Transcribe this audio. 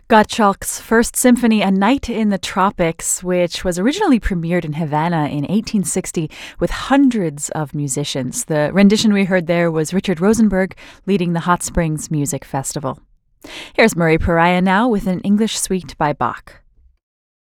Gottschalk's First Symphony, A Night in the Tropics, which was originally premiered in Havana in 1860 with hundreds of musicians. The rendition we heard there was Richard Rosenberg leading the Hot Springs Music Festival. Here's Murray Pariah now with an English suite by Bach.